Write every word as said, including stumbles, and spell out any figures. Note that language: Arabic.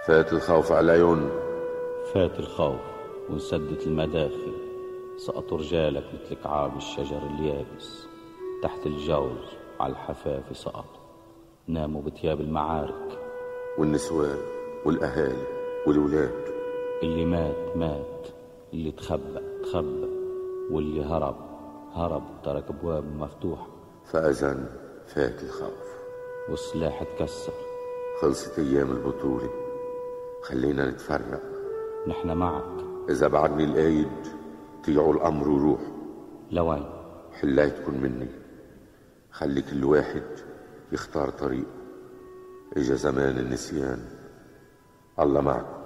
فات الخوف عليهم. فات الخوف وانسدت المداخل، سقطوا رجالك مثل كعاب الشجر اليابس، تحت الجوز على الحفاف سقطوا، ناموا بتياب المعارك. والنسوان والأهالي والولاد، اللي مات مات، اللي تخبأ تخبأ، واللي هرب هرب ترك أبواب مفتوحة. فأذن فات الخوف والسلاح اتكسر. خلصت أيام البطولة، خلينا نتفرق. نحن معك. إذا بعدني القايد طيعوا الأمر وروح. لوين؟ حلايتكن مني، خلي كل واحد يختار طريق. إجا زمان النسيان، الله معكم.